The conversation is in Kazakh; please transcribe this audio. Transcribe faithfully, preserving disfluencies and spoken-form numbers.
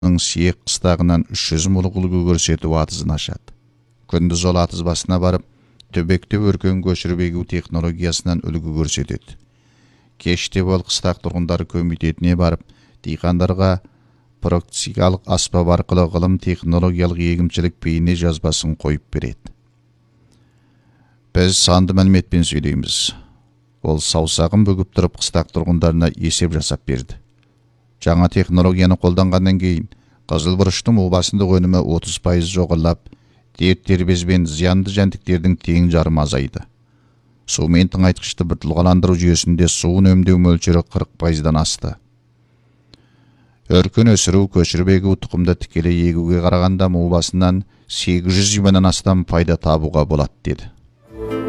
сиек қыстағынан үш жүз мулық үлгі көрсетіп атызын ашады. Күндіз ол атыз басына барып, төбекте өркен көшіріп егу технологиясынан үлгі көрсетеді. Кеште ол қыстақ тұрғындары комитетіне барып, диқандарға практикалық аспап арқылы ғылым технологиялық егіншілік бейне жазбасын қойып береді. Біз санды мәліметпен сөйлейміз. Ол саусағын бүгіп тұрып қыстақ тұрғындарына есеп жасап берді. Жаңа технологияны қолданғаннан кейін қызыл бұрыштың обасындық өнімі отыз пайыз жоғарылап, дерт дербез бен зиянды жәндіктердің тең жарымы азайды. Сумен тыңайтқышты біртұлғаландыру жүйесінде суын өңдеу мөлшері қырық пайыздан асты. Өркен өсіру, көшіріп егу тұқымды тікелей егуге қарағанда обасынан сегіз жүз мыңнан астам пайда табуға болады деді.